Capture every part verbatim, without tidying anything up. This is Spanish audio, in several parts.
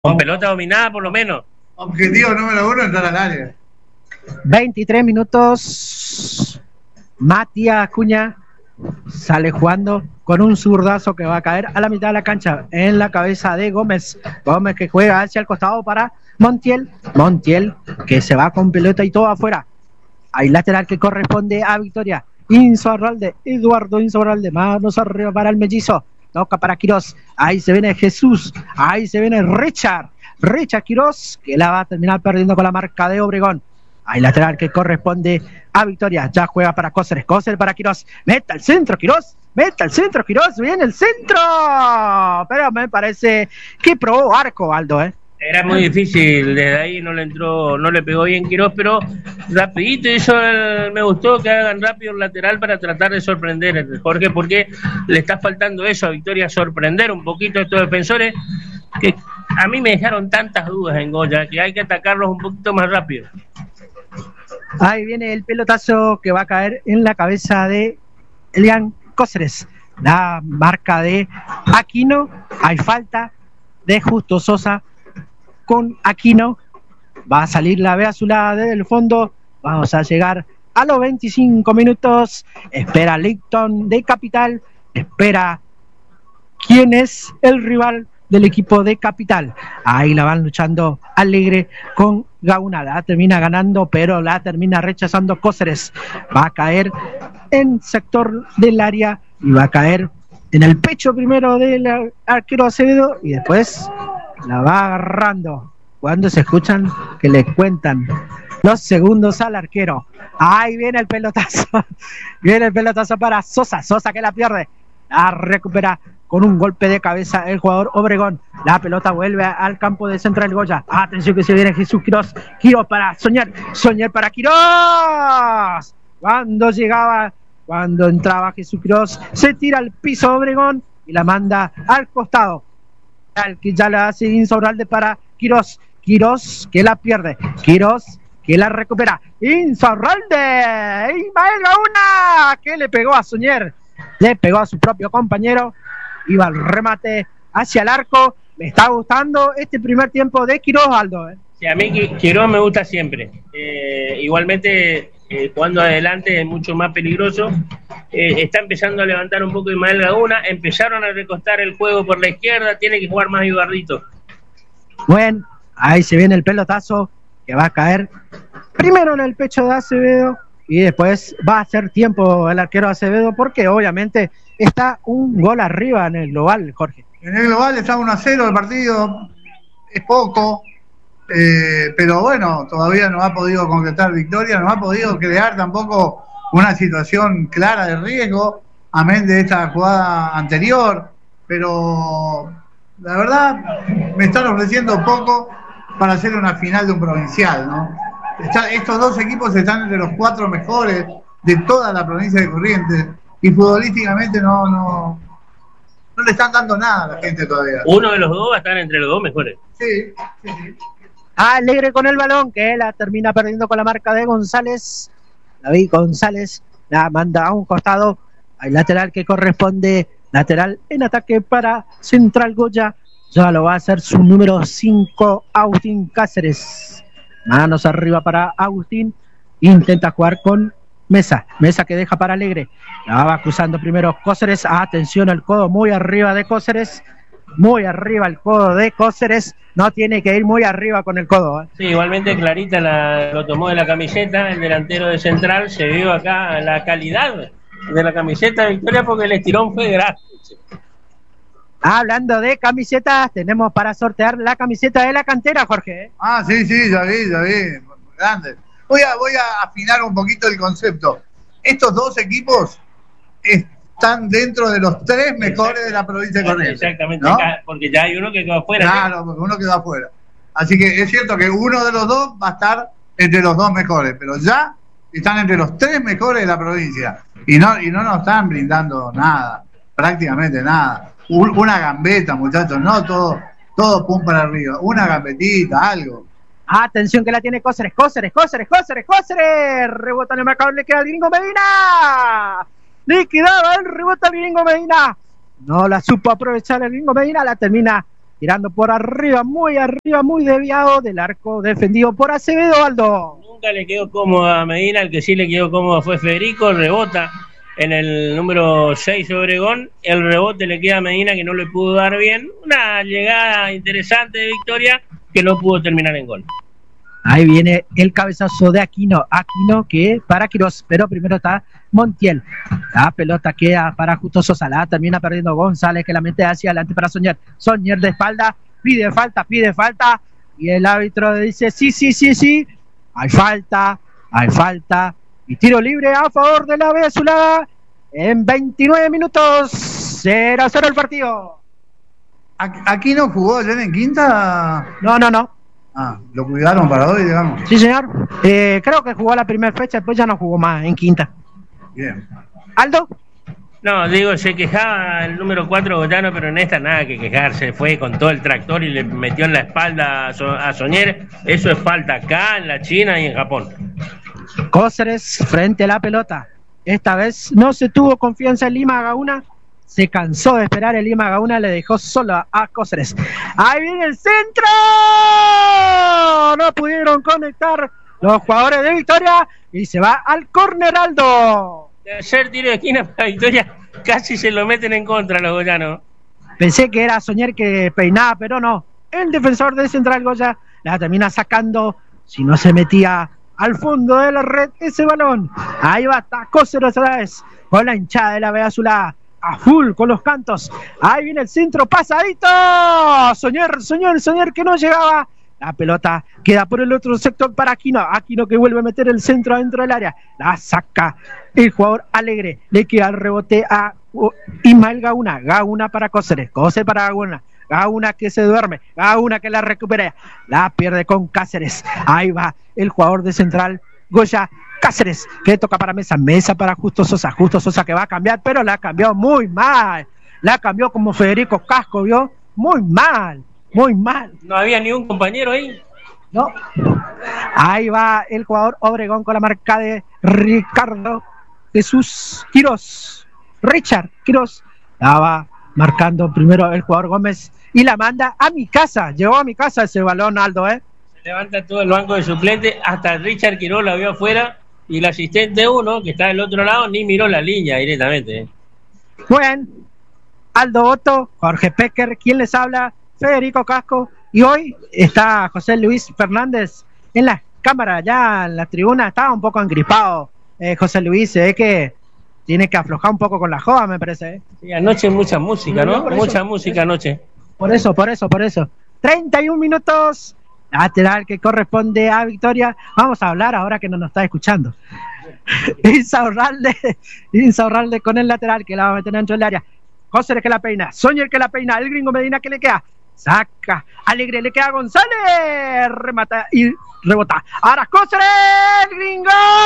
Con pelota dominada por lo menos. Objetivo número uno, entrar al área. veintitrés minutos. Matías Acuña sale jugando con un zurdazo que va a caer a la mitad de la cancha en la cabeza de Gómez. Gómez que juega hacia el costado para Montiel. Montiel que se va con pelota y todo afuera. Hay lateral que corresponde a Victoria. Insaurralde, Eduardo Insaurralde, manos arriba para el mellizo. Toca para Quirós. Ahí se viene Jesús. Ahí se viene Richard. Richard Quirós que la va a terminar perdiendo con la marca de Obregón. Hay lateral que corresponde a Victoria. Ya juega para Cóceres. Cóceres para Quirós. Meta el centro, Quirós. Meta el centro, Quirós. Viene el centro. Pero me parece que probó arco, Aldo, ¿eh? Era muy difícil, desde ahí no le entró, no le pegó bien Quirós, pero rapidito, eso eh, me gustó que hagan rápido el lateral para tratar de sorprender, Jorge, porque le está faltando eso a Victoria, sorprender un poquito a estos defensores, que a mí me dejaron tantas dudas en Goya, que hay que atacarlos un poquito más rápido. Ahí viene el pelotazo que va a caer en la cabeza de Elian Cóceres. La marca de Aquino, hay falta de Justo Sosa con Aquino, va a salir la B azulada desde el fondo. Vamos a llegar a los veinticinco minutos. Espera Licton de Capital, espera quién es el rival del equipo de Capital. Ahí la van luchando Alegre con Gauna, la termina ganando, pero la termina rechazando Cóceres. Va a caer en sector del área y va a caer en el pecho primero del arquero Acevedo y después la va agarrando. Cuando se escuchan que le cuentan los segundos al arquero. Ahí viene el pelotazo. Viene el pelotazo para Sosa. Sosa que la pierde. La recupera con un golpe de cabeza el jugador Obregón. La pelota vuelve al campo de Central Goya. Atención que se viene Jesús Quirós. Quirós para Soñar. Soñar para Quirós. Cuando llegaba, cuando entraba Jesús Quirós, se tira al piso Obregón y la manda al costado. Al que ya la hace Insaurralde para Quirós. Quirós que la pierde. Quirós que la recupera. Insaurralde. Ismael Gauna que le pegó a Soñer. Le pegó a su propio compañero. Iba al remate hacia el arco. Me está gustando este primer tiempo de Quirós, Aldo, ¿eh? Sí, a mí Quirós me gusta siempre. Eh, igualmente, eh, jugando adelante es mucho más peligroso. Eh, está empezando a levantar un poco Ismael Gauna. Empezaron a recostar el juego por la izquierda. Tiene que jugar más Ibardito. Bueno, ahí se viene el pelotazo que va a caer primero en el pecho de Acevedo y después va a hacer tiempo el arquero Acevedo porque obviamente está un gol arriba en el global, Jorge. En el global está uno a cero el partido, es poco, eh, pero bueno, todavía no ha podido concretar victoria, no ha podido crear tampoco una situación clara de riesgo, amén de esta jugada anterior, pero la verdad me están ofreciendo poco para hacer una final de un provincial, ¿no? Está, estos dos equipos están entre los cuatro mejores de toda la provincia de Corrientes y futbolísticamente no, no, no le están dando nada a la gente todavía. Uno de los dos va a estar entre los dos mejores. Sí, sí, sí. Alegre con el balón que la termina perdiendo con la marca de González. David González la manda a un costado. Hay lateral que corresponde, lateral en ataque para Central Goya. Ya lo va a hacer su número cinco, Agustín Cáceres. Manos arriba para Agustín. Intenta jugar con Mesa. Mesa que deja para Alegre. La va cruzando primero Cóceres. Atención al codo muy arriba de Cóceres. Muy arriba el codo de Cóceres. No tiene que ir muy arriba con el codo, ¿eh? Sí, igualmente Clarita la, lo tomó de la camiseta. El delantero de Central se vio acá la calidad de la camiseta de Victoria porque el estirón fue grande. Hablando de camisetas, tenemos para sortear la camiseta de la cantera, Jorge, ¿eh? Ah, sí, sí, ya vi, ya vi. Grande. Voy a, voy a afinar un poquito el concepto. Estos dos equipos están dentro de los tres mejores de la provincia de Corrientes. Exactamente, ¿no? Porque ya hay uno que quedó afuera. Claro, porque uno quedó afuera. Así que es cierto que uno de los dos va a estar entre los dos mejores, pero ya están entre los tres mejores de la provincia. Y no, y no nos están brindando nada, prácticamente nada. Una gambeta, muchachos, no todo, todo pum para arriba, una gambetita, algo. Atención que la tiene Cóceres, Cóceres, Cóceres, Cóceres, Cóceres, rebota en el marcador, le queda al gringo Medina, le quedaba el rebote al gringo Medina, no la supo aprovechar el gringo Medina, la termina tirando por arriba, muy arriba, muy desviado del arco defendido por Acevedo. Aldo. Nunca le quedó cómodo a Medina, el que sí le quedó cómodo fue Federico, rebota en el número seis de Obregón, el rebote le queda a Medina que no le pudo dar bien, una llegada interesante de Victoria que no pudo terminar en gol. Ahí viene el cabezazo de Aquino, Aquino que para Quirós, pero primero está Montiel. La pelota queda para Justo Sosa, la termina perdiendo González que la mete hacia adelante para Soñer. Soñer de espalda, pide falta, pide falta y el árbitro dice sí, sí, sí, sí, hay falta, hay falta y tiro libre a favor de la B Azulada en veintinueve minutos, cero a cero el partido. ¿Aquino jugó ayer en Quinta? No, no, no. Ah, lo cuidaron para hoy, digamos. Sí, señor. Eh, creo que jugó la primera fecha, después ya no jugó más en Quinta. Bien. ¿Aldo? No, digo, se quejaba el número cuatro Goyano, pero en esta nada que quejarse. Fue con todo el tractor y le metió en la espalda a, so a Soñer. Eso es falta acá, en la China y en Japón. Cóceres frente a la pelota. Esta vez no se tuvo confianza en Lima Gauna. Se cansó de esperar el Lima Gauna, le dejó solo a Cóceres. Ahí viene el centro. No pudieron conectar los jugadores de Victoria y se va al córner. Aldo. Tercer tiro de esquina para Victoria, casi se lo meten en contra los goyanos. Pensé que era Soñer que peinaba, pero no. El defensor de Central Goya la termina sacando. Si no se metía al fondo de la red ese balón. Ahí va Cóceres otra vez con la hinchada de la B Azulada. A full con los cantos. Ahí viene el centro pasadito. Soñer, Soñer, Soñer que no llegaba. La pelota queda por el otro sector para Aquino. Aquino que vuelve a meter el centro adentro del área. La saca el jugador Alegre. Le queda el rebote a Ismael Gauna. Gauna para Cóceres. Cóceres para Gauna. Gauna que se duerme. Gauna que la recupera. La pierde con Cáceres. Ahí va el jugador de Central Goya. Cáceres, que toca para Mesa, Mesa para Justo Sosa, Justo Sosa que va a cambiar, pero la cambió muy mal, la cambió como Federico Casco, ¿vio? Muy mal, muy mal. ¿No había ni un compañero ahí? No. Ahí va el jugador Obregón con la marca de Ricardo Jesús Quirós, Richard Quirós, la va marcando primero el jugador Gómez y la manda a mi casa, llegó a mi casa ese balón, Aldo, ¿eh? Se levanta todo el banco de suplente, hasta Richard Quirós la vio afuera. Y el asistente uno, que está del otro lado, ni miró la línea directamente. Bueno, Aldo Otto, Jorge Pecker, ¿quién les habla? Federico Casco. Y hoy está José Luis Fernández en la cámara, ya en la tribuna. Estaba un poco engripado eh, José Luis. Se ve que tiene que aflojar un poco con la joda, me parece. ¿eh? Sí, anoche mucha música, ¿no? no mucha eso, música anoche. Por eso, por eso, por eso. treinta y un minutos. Lateral que corresponde a Victoria. Vamos a hablar ahora que no nos está escuchando. Insaurralde, Insaurralde con el lateral que la va a meter dentro del área. Cóceres que la peina, Soñer que la peina, el gringo Medina que le queda. Saca, Alegre le queda a González. Remata y rebota. Ahora Cóceres, el gringo.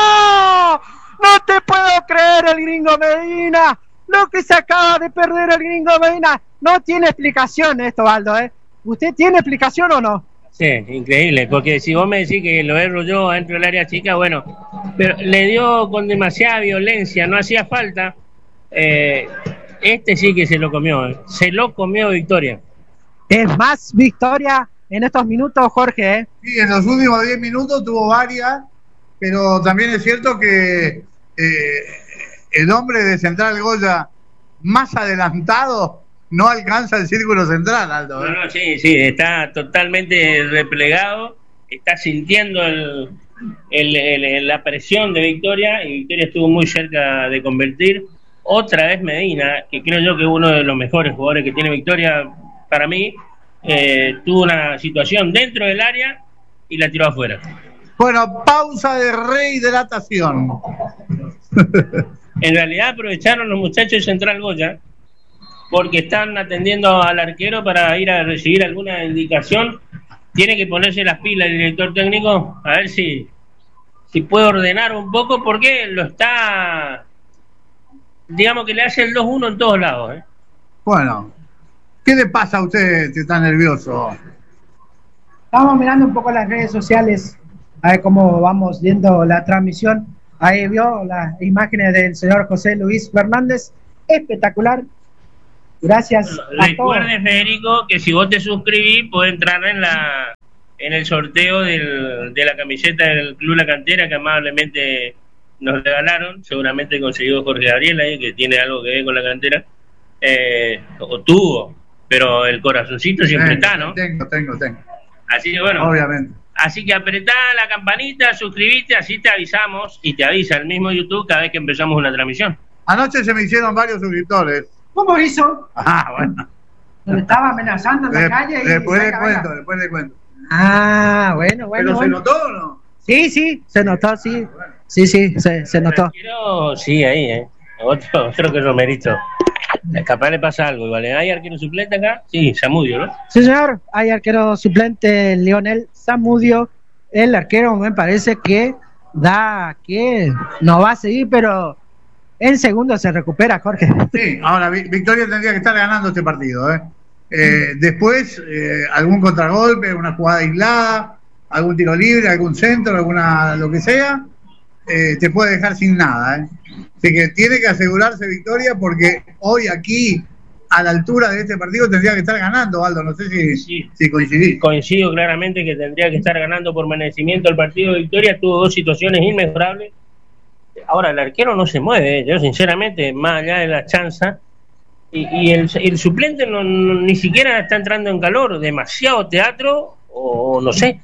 No te puedo creer, el gringo Medina. Lo que se acaba de perder el gringo Medina. No tiene explicación esto, Aldo, ¿eh? ¿Usted tiene explicación o no? Sí, increíble, porque si vos me decís que lo erro yo dentro del área chica, bueno, pero le dio con demasiada violencia, no hacía falta. Eh, este sí que se lo comió, eh. se lo comió Victoria. Es más Victoria en estos minutos, Jorge. ¿eh? Sí, en los últimos diez minutos tuvo varias, pero también es cierto que eh, el hombre de Central Goya más adelantado no alcanza el círculo central, Aldo. ¿eh? No, no, sí, sí, está totalmente replegado, está sintiendo el, el, el, la presión de Victoria, y Victoria estuvo muy cerca de convertir. Otra vez Medina, que creo yo que es uno de los mejores jugadores que tiene Victoria, para mí, eh, tuvo una situación dentro del área y la tiró afuera. Bueno, pausa de rehidratación. En realidad aprovecharon los muchachos de Central Goya, porque están atendiendo al arquero para ir a recibir alguna indicación. Tiene que ponerse las pilas el director técnico, a ver si, si puede ordenar un poco, porque lo está, digamos que le hace el dos uno en todos lados. ¿eh? Bueno, ¿qué le pasa a usted que está nervioso? Estamos mirando un poco las redes sociales, a ver cómo vamos viendo la transmisión. Ahí vio las imágenes del señor José Luis Fernández, espectacular. Gracias a todos. Recuerde, Federico, que si vos te suscribís, podés entrar en la en el sorteo del, de la camiseta del Club La Cantera que amablemente nos regalaron. Seguramente consiguió Jorge Gabriel ahí, que tiene algo que ver con la cantera. Eh, o tuvo, pero el corazoncito siempre tengo, está, ¿no? Tengo, tengo, tengo. Así que bueno. Obviamente. Así que apretá la campanita, suscribite, así te avisamos y te avisa el mismo YouTube cada vez que empezamos una transmisión. Anoche se me hicieron varios suscriptores. ¿Cómo hizo? Ah, bueno. Lo estaba amenazando en la De, calle. Y después le venga, cuento, venga. después le cuento. Ah, bueno, bueno. ¿Pero bueno. se notó o no? Sí, sí, se notó, sí. Sí, sí, se, se notó. Arquero, sí, ahí, ¿eh? Otro, otro que Romerito. Capaz le pasa algo, ¿vale? ¿Hay arquero suplente acá? Sí, Zamudio, ¿no? Sí, señor, hay arquero suplente, Lionel Zamudio. El arquero me parece que da que no va a seguir, pero en segundo se recupera, Jorge. Sí, ahora Victoria tendría que estar ganando este partido, ¿eh? Eh, después, eh, algún contragolpe, una jugada aislada, algún tiro libre, algún centro, alguna lo que sea, eh, te puede dejar sin nada, ¿eh? Así que tiene que asegurarse Victoria porque hoy aquí, a la altura de este partido, tendría que estar ganando, Aldo. No sé si, Sí. si coincidís. Coincido claramente que tendría que estar ganando por merecimiento el partido de Victoria. Tuvo dos situaciones inmejorables. Ahora, el arquero no se mueve, ¿eh? Yo sinceramente, más allá de la chanza. Y, y el, el suplente no, no, ni siquiera está entrando en calor. Demasiado teatro o no sé.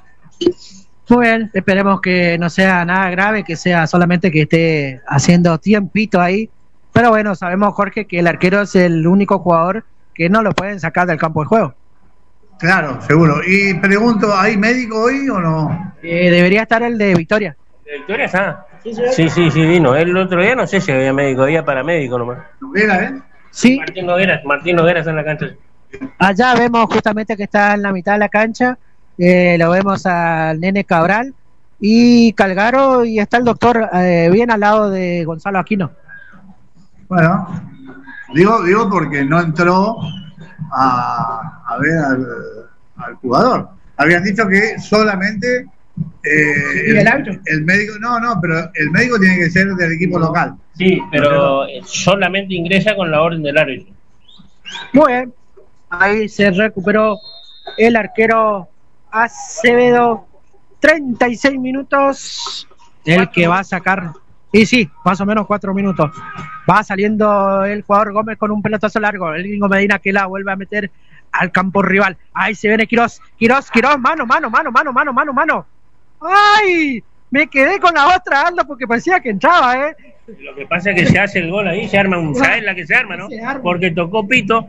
Muy bien, esperemos que no sea nada grave, que sea solamente que esté haciendo tiempito ahí. Pero bueno, sabemos, Jorge, que el arquero es el único jugador que no lo pueden sacar del campo de juego. Claro, seguro. Y pregunto, ¿hay médico hoy o no? Eh, debería estar el de Victoria. ¿De Victoria está? Sí, sí, sí, vino. El otro día no sé si había médico, había paramédico nomás. ¿Noguera, eh? Sí, Martín Nogueras, Martín Nogueras en la cancha. allá vemos justamente que está en la mitad de la cancha. Eh, lo vemos al Nene Cabral y Calgaro, y está el doctor eh, bien al lado de Gonzalo Aquino. Bueno, digo, digo porque no entró a, a ver al, al jugador. Habían dicho que solamente eh, ¿Y el árbitro? el médico, no, no, pero el médico tiene que ser del equipo local. Sí, pero solamente ingresa con la orden del árbitro. Muy bien, ahí se recuperó el arquero Acevedo. Treinta y seis minutos el que va a sacar, y sí, más o menos cuatro minutos. Va saliendo el jugador Gómez con un pelotazo largo, el gringo Medina que la vuelve a meter al campo rival. Ahí se viene Quirós, Quirós, Quirós, mano, mano, mano, mano, mano, mano, mano. ¡Ay! Me quedé con la otra, Aldo, porque parecía que entraba, ¿eh? Lo que pasa es que se hace el gol ahí, se arma un, ¿sabes la que se arma, no? Se arma. Porque tocó Pito,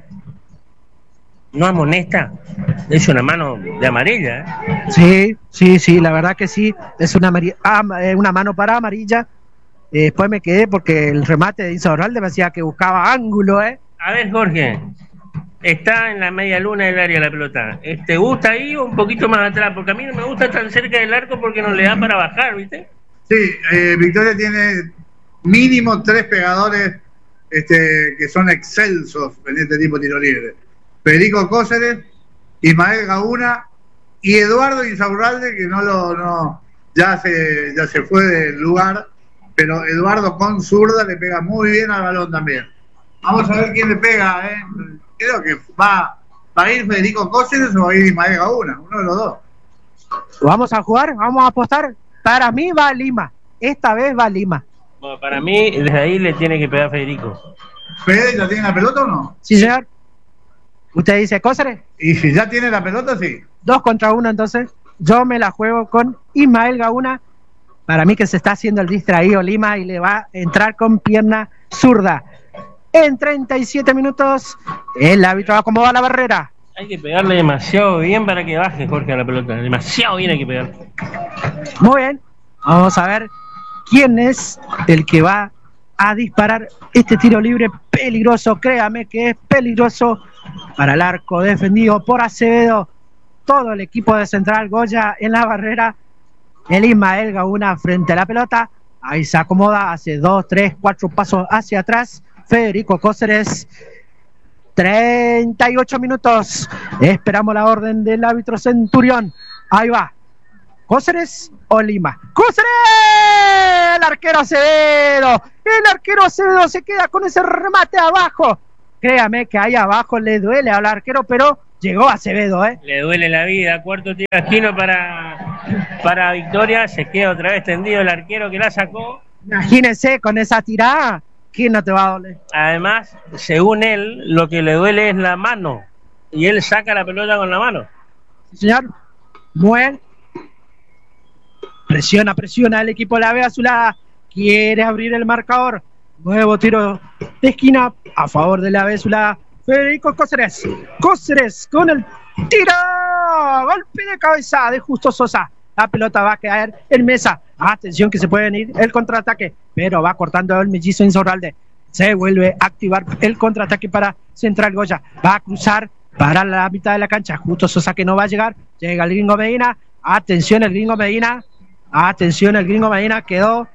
no amonesta, es una mano de amarilla, ¿eh? Sí, sí, sí, la verdad que sí, es una, amari- ah, eh, una mano para amarilla. Eh, después me quedé porque el remate de Insaurralde me decía que buscaba ángulo, ¿eh? A ver, Jorge, está en la media luna del área la pelota. ¿Te gusta ahí o un poquito más atrás? Porque a mí no me gusta tan cerca del arco porque no le da para bajar, ¿viste? Sí, eh, Victoria tiene mínimo tres pegadores este, que son excelsos en este tipo de tiro libre. Federico Cóceres, Ismael Gauna y Eduardo Insaurralde, que no lo no ya se ya se fue del lugar, pero Eduardo con zurda le pega muy bien al balón también. Vamos a ver quién le pega, ¿eh? Creo que va, va a ir Federico Cóceres o va a ir Ismael Gauna, uno de los dos. Vamos a jugar, vamos a apostar. Para mí va Lima, esta vez va Lima. Bueno, para mí, desde ahí le tiene que pegar Federico. ¿Fede ya tiene la pelota o no? Sí, señor. ¿Usted dice Cóceres? Y si ya tiene la pelota, sí. Dos contra uno, entonces. Yo me la juego con Ismael Gauna. Para mí que se está haciendo el distraído Lima y le va a entrar con pierna zurda. En treinta y siete minutos, el árbitro acomoda la barrera. Hay que pegarle demasiado bien para que baje, Jorge, a la pelota. Demasiado bien hay que pegar. Muy bien. Vamos a ver quién es el que va a disparar este tiro libre peligroso. Créame que es peligroso para el arco defendido por Acevedo. Todo el equipo de Central Goya en la barrera. El Ismael Gauna frente a la pelota. Ahí se acomoda, hace dos, tres, cuatro pasos hacia atrás. Federico Cóceres. treinta y ocho minutos. Esperamos la orden del árbitro Centurión. Ahí va. ¿Cóceres o Lima? ¡Cóceres! El arquero Acevedo. El arquero Acevedo se queda con ese remate abajo. créame que ahí abajo le duele al arquero, pero llegó Acevedo, ¿eh? Le duele la vida. Cuarto tiro esquino para, para Victoria. Se queda otra vez tendido el arquero que la sacó. Imagínense con esa tirada, ¿quién no te va a doler? Además, según él, lo que le duele es la mano. Y él saca la pelota con la mano. Sí, señor. Mueve. Presiona, presiona el equipo de la B Azulada. Quiere abrir el marcador. Nuevo tiro de esquina a favor de la B Azulada. Federico Cóceres. Cóceres con el tiro. Golpe de cabeza de Justo Sosa. La pelota va a caer en mesa. Atención que se puede venir el contraataque. Pero va cortando el mellizo Insaurralde. Se vuelve a activar el contraataque para Central Goya. Va a cruzar para la mitad de la cancha. Justo Sosa que no va a llegar. Llega el gringo Medina. Atención el gringo Medina. Atención el gringo Medina. Quedó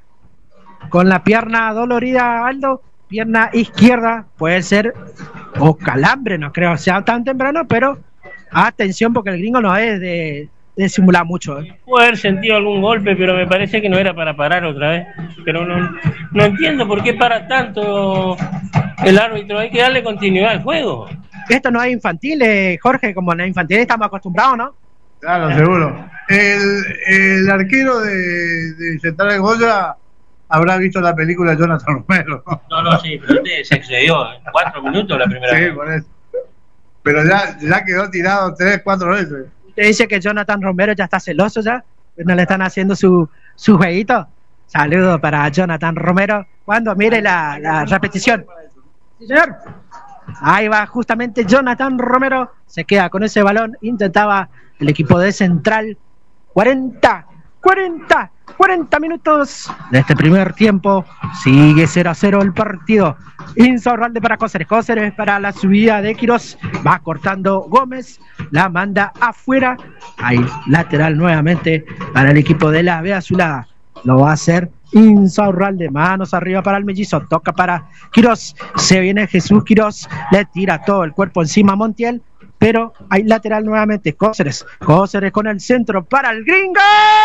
con la pierna dolorida, Aldo. Pierna izquierda. Puede ser o calambre. No creo sea tan temprano. Pero atención porque el gringo no es de, de simular mucho. ¿eh? Puede haber sentido algún golpe, pero me parece que no era para parar otra vez. Pero no, no entiendo por qué para tanto el árbitro. Hay que darle continuidad al juego. Esto no es infantil, eh, Jorge, como no es infantil estamos acostumbrados, ¿no? Claro, seguro. El, el arquero de, de Central Goya habrá visto la película Jonathan Romero. No, no, sí, pero este se excedió. En cuatro minutos la primera Sí, vez. por eso. Pero ya, ya quedó tirado tres, cuatro veces. Usted dice que Jonathan Romero ya está celoso ya, no le están haciendo su, su jueguito. Saludo para Jonathan Romero. Cuando mire la, la repetición. Sí, señor. Ahí va justamente Jonathan Romero. Se queda con ese balón. Intentaba el equipo de Central. cuarenta, cuarenta, cuarenta minutos de este primer tiempo. Sigue cero a cero el partido. Insaurralde para Cóceres. Cóceres para la subida de Quirós. Va cortando Gómez. La manda afuera. Ahí lateral nuevamente para el equipo de la B Azulada. Lo va a hacer Insaurralde, manos arriba para el mellizo, toca para Quirós, se viene Jesús Quirós, le tira todo el cuerpo encima a Montiel, pero hay lateral nuevamente, Cóceres, Cóceres con el centro para el gringo,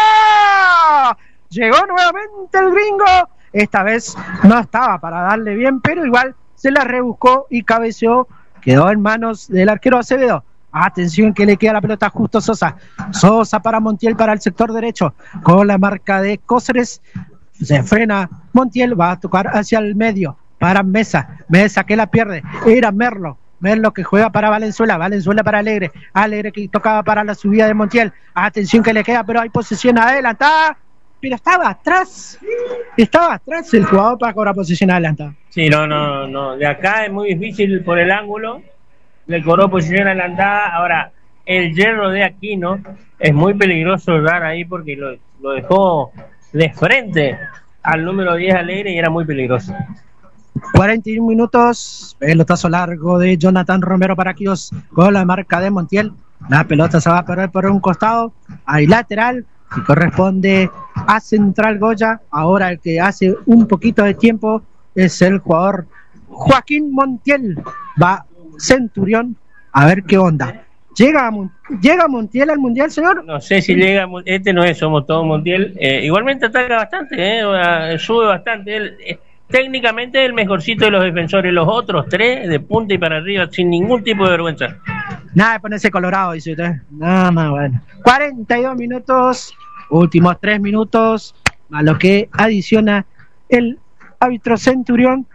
llegó nuevamente el gringo, esta vez no estaba para darle bien, pero igual se la rebuscó y cabeceó, quedó en manos del arquero Acevedo. Atención que le queda la pelota a Justo Sosa. Sosa para Montiel para el sector derecho. Con la marca de Cóceres. Se frena Montiel. Va a tocar hacia el medio. Para Mesa. Mesa que la pierde. Era Merlo. Merlo que juega para Valenzuela. Valenzuela para Alegre. Alegre que tocaba para la subida de Montiel. Atención que le queda, pero hay posesión adelantada. Pero estaba atrás. Estaba atrás el jugador para cobrar posición adelantada. Sí, no, no, no. De acá es muy difícil por el ángulo. Le cobró posición adelantada. Ahora, el hierro de Aquino es muy peligroso dar ahí porque lo, lo dejó de frente al número diez Alegre y era muy peligroso. cuarenta y un minutos, pelotazo largo de Jonathan Romero para Quirós con la marca de Montiel. La pelota se va a perder por un costado. Hay lateral que corresponde a Central Goya. Ahora el que hace un poquito de tiempo es el jugador Joaquín Montiel. Va Centurión, a ver qué onda. ¿Llega, ¿Llega Montiel al Mundial, señor? No sé si llega, este no es Somos Todos Montiel. Eh, igualmente ataca bastante, eh, sube bastante. Él, eh, técnicamente el mejorcito de los defensores. Los otros tres de punta y para arriba, sin ningún tipo de vergüenza. Nada de ponerse colorado, dice usted. Nada más, bueno. cuarenta y dos minutos, últimos tres minutos, a lo que adiciona el árbitro Centurión.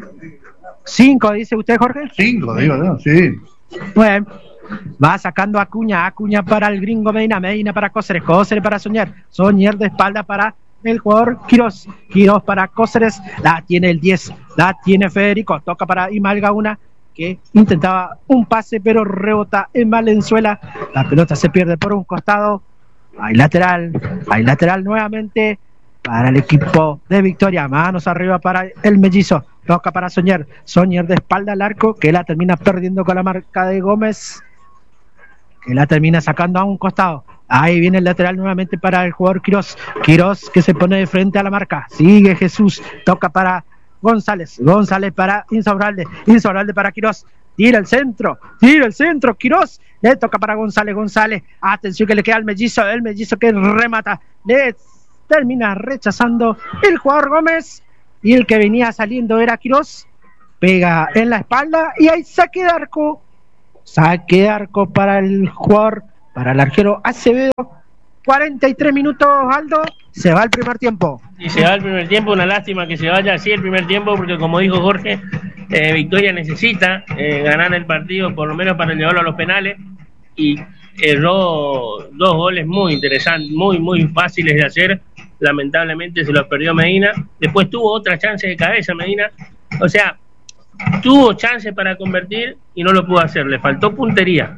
Cinco, dice usted, Jorge. Cinco, digo, ¿no? Sí. Bueno, va sacando a Acuña, Acuña para el gringo Medina, Medina para Cóceres, Cóceres para Soñer, Soñer de espalda para el jugador Quirós, Quirós para Cóceres, la tiene el diez, la tiene Federico, toca para Imalga una que intentaba un pase pero rebota en Valenzuela, la pelota se pierde por un costado, hay lateral, hay lateral nuevamente para el equipo de Victoria, manos arriba para el mellizo, toca para Soñer, Soñer de espalda al arco, que la termina perdiendo con la marca de Gómez, que la termina sacando a un costado. Ahí viene el lateral nuevamente para el jugador Quirós, Quirós que se pone de frente a la marca, sigue Jesús, toca para González, González para Insaurralde, Insaurralde para Quirós, tira el centro, tira el centro, Quirós, le toca para González, González, atención que le queda al mellizo, el mellizo que remata, le termina rechazando el jugador Gómez, y el que venía saliendo era Quirós, pega en la espalda y hay saque de arco. Saque de arco para el jugador, para el arquero Acevedo. cuarenta y tres minutos, Aldo, se va el primer tiempo. Y se va el primer tiempo, una lástima que se vaya así el primer tiempo, porque como dijo Jorge, eh, Victoria necesita eh, ganar el partido, por lo menos para llevarlo a los penales, y erró dos goles muy interesantes, muy, muy fáciles de hacer. Lamentablemente se los perdió Medina. Después tuvo otra chance de cabeza Medina, o sea, tuvo chance para convertir y no lo pudo hacer, le faltó puntería.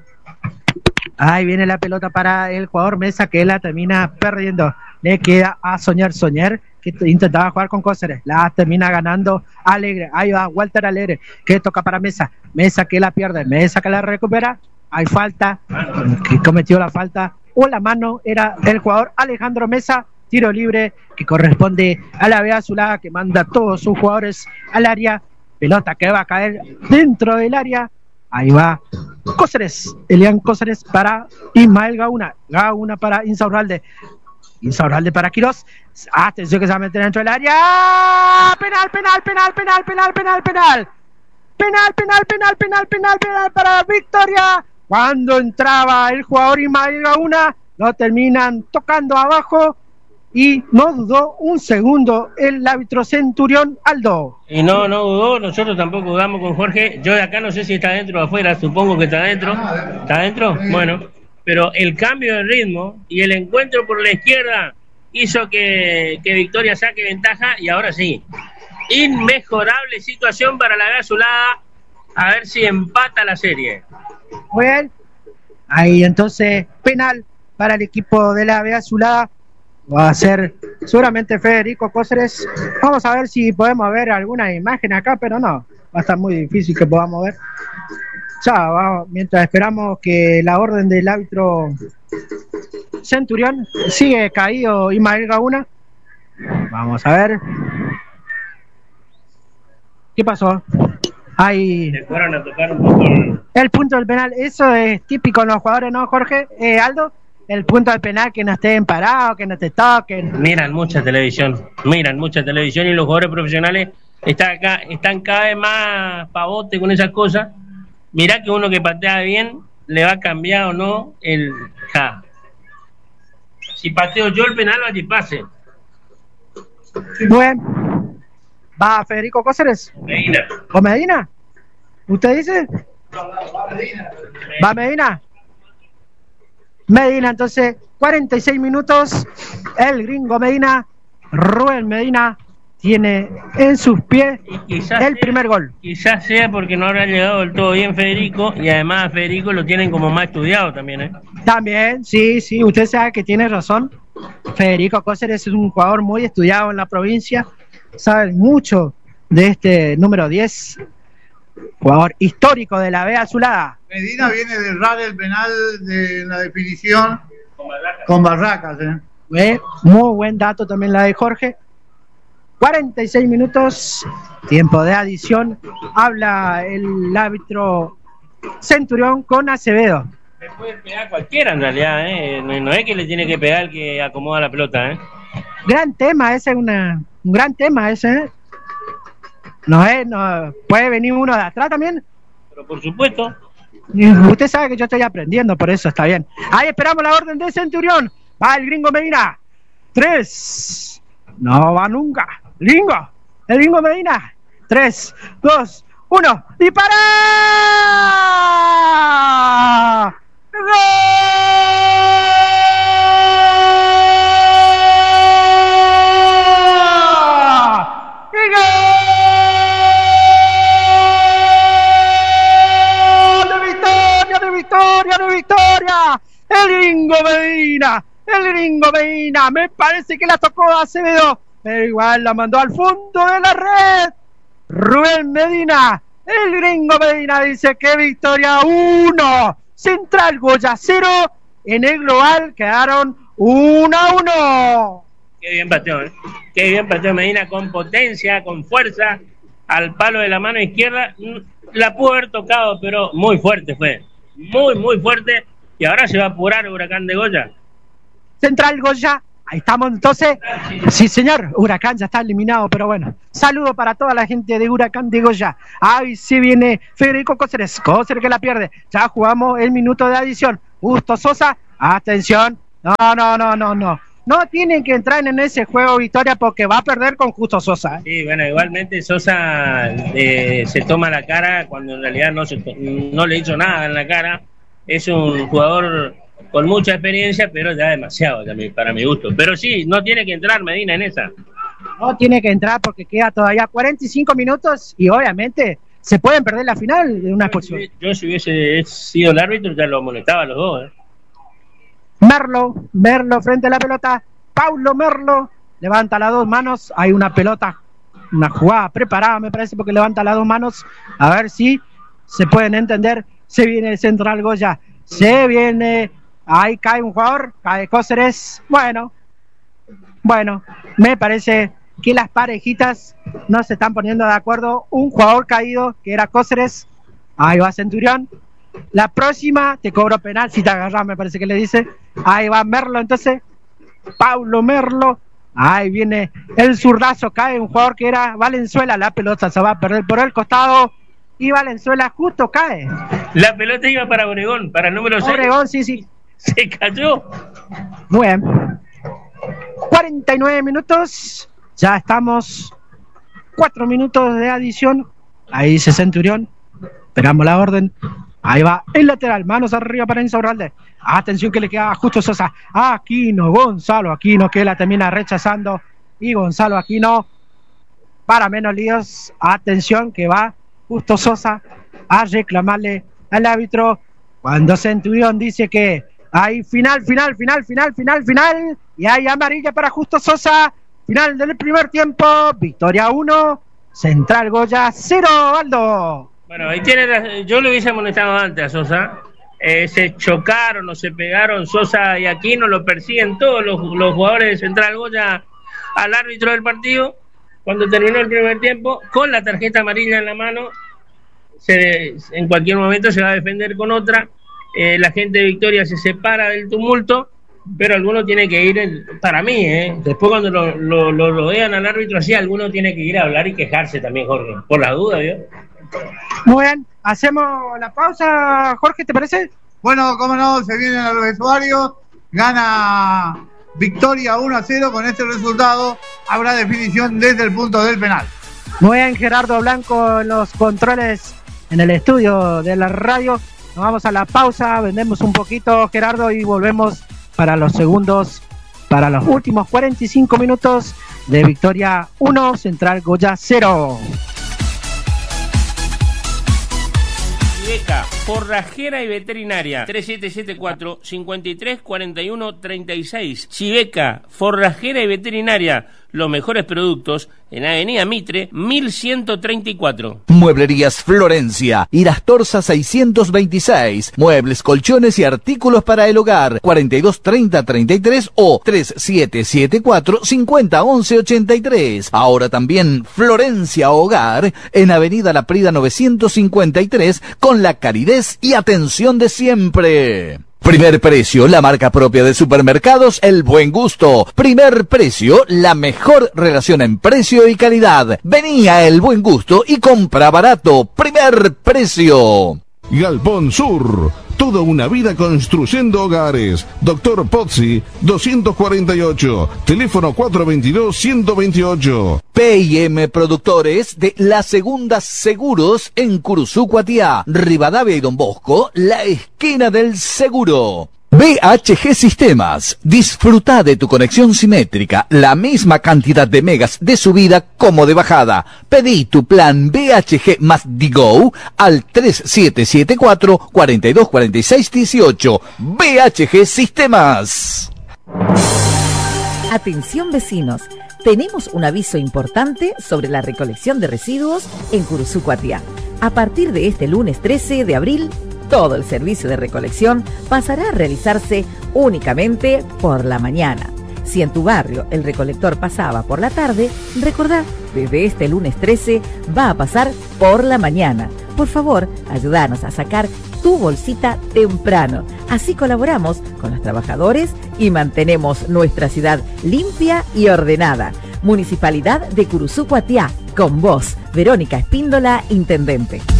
Ahí viene la pelota para el jugador Mesa, que la termina perdiendo. Le queda a Soñar Soñar, que intentaba jugar con Cóceres. La termina ganando Alegre. Ahí va Walter Alegre, que toca para Mesa. Mesa que la pierde, Mesa que la recupera. Hay falta, que cometió la falta. O la mano era el jugador Alejandro Mesa. Tiro libre que corresponde a la B Azulada, que manda a todos sus jugadores al área. Pelota que va a caer dentro del área. Ahí va Cóceres, Elian Cóceres para Ismael Gauna, Gauna para Insaurralde, Insaurralde para Quirós. Atención que se va a meter dentro del área. Penal, penal, penal, penal, penal, penal, penal. Penal, penal, penal, penal, penal, penal para Victoria. Cuando entraba el jugador Ismael Gauna, lo terminan tocando abajo. Y no dudó un segundo el árbitro Centurión, Aldo. Y no, no dudó, nosotros tampoco dudamos con Jorge. Yo de acá no sé si está adentro o afuera, supongo que está adentro. ¿Está adentro? Bueno, pero el cambio de ritmo y el encuentro por la izquierda hizo que, que Victoria saque ventaja, y ahora sí, inmejorable situación para la B Azulada, a ver si empata la serie. Muy bien, ahí entonces penal para el equipo de la B Azulada. Va a ser seguramente Federico Cóceres. Vamos a ver si podemos ver alguna imagen acá, pero no, va a estar muy difícil que podamos ver. Ya, vamos, mientras esperamos que la orden del árbitro Centurión, sigue caído Ismael Gauna. Vamos a ver. ¿Qué pasó? Ahí. Se fueron a tocar un poco el... el punto del penal. Eso es típico en los jugadores, ¿no, Jorge? Eh, Aldo. El punto del penal, que no estén parados, que no te toquen. Miran mucha televisión, miran mucha televisión, y los jugadores profesionales están acá, están cada vez más pavote con esas cosas. Mirá que uno que patea bien le va a cambiar o no el ja. Si pateo yo el penal, va a pase. Bueno, va Federico Cóceres. Medina. ¿O Medina? ¿Usted dice? Va Medina. Medina, entonces, cuarenta y seis minutos, el gringo Medina, Rubén Medina, tiene en sus pies el sea, primer gol. Quizás sea porque no habrá llegado del todo bien Federico, y además a Federico lo tienen como más estudiado también, ¿eh? También, sí, sí, usted sabe que tiene razón. Federico Cóceres es un jugador muy estudiado en la provincia, sabe mucho de este número diez, jugador histórico de la B Azulada. Medina viene de errar el penal de la definición con Barracas, con Barracas ¿eh? ¿Eh? Muy buen dato también la de Jorge. cuarenta y seis minutos, tiempo de adición. Habla el árbitro Centurión con Acevedo. Le puede pegar cualquiera en realidad, ¿eh? No, no es que le tiene que pegar el que acomoda la pelota, ¿eh? Gran tema ese, una, un gran tema ese, ¿eh? No es, no, puede venir uno de atrás también. Pero por supuesto. Usted sabe que yo estoy aprendiendo, por eso está bien. Ahí esperamos la orden de Centurión. Va el gringo Medina. Tres. No va nunca. Gringo. El gringo Medina. Tres, dos, uno. ¡Dispara! ¡Gol! ¡Victoria, de victoria! El gringo Medina, el gringo Medina, me parece que la tocó Acevedo, pero igual la mandó al fondo de la red. Rubén Medina, el gringo Medina dice que Victoria uno, Central Goya cero, en el global quedaron uno a uno. Qué bien pateó, ¿eh? Qué bien pateó Medina, con potencia, con fuerza, al palo de la mano izquierda. La pudo haber tocado, pero muy fuerte fue. Muy, muy fuerte, y ahora se va a apurar Huracán de Goya. Central Goya Ahí estamos entonces. Sí, señor. Huracán ya está eliminado, pero bueno. Saludo para toda la gente de Huracán de Goya. Ahí sí viene Federico Cóceres. Cóceres que la pierde. Ya jugamos el minuto de adición. Justo Sosa. Atención. No, no, no, no, no. No tienen que entrar en ese juego, Victoria, porque va a perder con Justo Sosa. Sí, bueno, igualmente Sosa eh, se toma la cara cuando en realidad no, se, no le hizo nada en la cara. Es un jugador con mucha experiencia, pero ya demasiado también para mi gusto. Pero sí, no tiene que entrar Medina en esa. No tiene que entrar porque queda todavía cuarenta y cinco minutos y obviamente se pueden perder la final de una expulsión. Yo, yo si hubiese sido el árbitro ya lo molestaba a los dos, ¿eh? Merlo, Merlo frente a la pelota, Paulo Merlo, levanta las dos manos, hay una pelota, una jugada preparada me parece porque levanta las dos manos, a ver si se pueden entender, se viene el central Goya, se viene, ahí cae un jugador, cae Cóceres, bueno, bueno, me parece que las parejitas no se están poniendo de acuerdo, un jugador caído que era Cóceres, ahí va Centurión. La próxima te cobro penal si te agarras, me parece que le dice. Ahí va Merlo, entonces. Paulo Merlo. Ahí viene el zurdazo. Cae un jugador que era Valenzuela. La pelota se va a perder por el costado. Y Valenzuela justo cae. La pelota iba para Obregón, para el número seis. Obregón, sí, sí. Se cayó. Muy bien. cuarenta y nueve minutos. Ya estamos. cuatro minutos de adición. Ahí dice Centurión. Esperamos la orden. Ahí va el lateral, manos arriba para Enzo Urralde. Atención que le queda Justo Sosa. Aquino, Gonzalo Aquino que la termina rechazando. Y Gonzalo Aquino, para menos líos, atención que va Justo Sosa a reclamarle al árbitro. Cuando Centurión dice que hay final, final, final, final, final, final. Y hay amarilla para Justo Sosa. Final del primer tiempo. Victoria uno. Central Goya cero, Aldo. Bueno, ahí tiene la, yo lo hubiese amonestado antes a Sosa. Eh, se chocaron o se pegaron Sosa y Aquino, lo persiguen todos los, los jugadores de Central Goya al árbitro del partido. Cuando terminó el primer tiempo, con la tarjeta amarilla en la mano, se, en cualquier momento se va a defender con otra. Eh, la gente de Victoria se separa del tumulto, pero alguno tiene que ir, en, para mí, eh, después cuando lo, lo, lo rodean al árbitro así, alguno tiene que ir a hablar y quejarse también, Jorge, por la duda, ¿vio? Muy bien, hacemos la pausa, Jorge, ¿te parece? Bueno, cómo no, se vienen a los vestuarios, gana Victoria uno a cero, con este resultado habrá definición desde el punto del penal. Muy bien, Gerardo Blanco en los controles en el estudio de la radio. Nos vamos a la pausa, vendemos un poquito, Gerardo, y volvemos para los segundos, para los últimos cuarenta y cinco minutos de Victoria uno, Central Goya cero. Civeca, forrajera y veterinaria, tres siete siete cuatro, cinco tres cuatro uno tres seis. Civeca, forrajera y veterinaria, los mejores productos en Avenida Mitre, mil ciento treinta y cuatro. Mueblerías Florencia, Irastorza seiscientos veintiséis. Muebles, colchones y artículos para el hogar. cuarenta y dos treinta treinta y tres o tres siete siete cuatro, cincuenta once ochenta y tres. Ahora también Florencia Hogar en Avenida La Prida novecientos cincuenta y tres, con la calidez y atención de siempre. Primer Precio, la marca propia de supermercados El Buen Gusto. Primer Precio, la mejor relación en precio y calidad. Vení a El Buen Gusto y compra barato. Primer Precio. Galpón Sur, toda una vida construyendo hogares. Doctor Pozzi, doscientos cuarenta y ocho, teléfono cuatrocientos veintidós, ciento veintiocho. P y M Productores de La Segunda Seguros en Curuzú, Cuatiá, Rivadavia y Don Bosco, la esquina del seguro. B H G Sistemas. Disfruta de tu conexión simétrica, la misma cantidad de megas de subida como de bajada. Pedí tu plan B H G más Digo al tres siete siete cuatro, cuatro dos cuatro seis uno ocho. B H G Sistemas. Atención vecinos, tenemos un aviso importante sobre la recolección de residuos en Curuzú, Cuatiá. A partir de este lunes trece de abril, todo el servicio de recolección pasará a realizarse únicamente por la mañana. Si en tu barrio el recolector pasaba por la tarde, recordá, desde este lunes trece va a pasar por la mañana. Por favor, ayúdanos a sacar tu bolsita temprano. Así colaboramos con los trabajadores y mantenemos nuestra ciudad limpia y ordenada. Municipalidad de Curuzú Cuatiá, con vos, Verónica Espíndola, Intendente.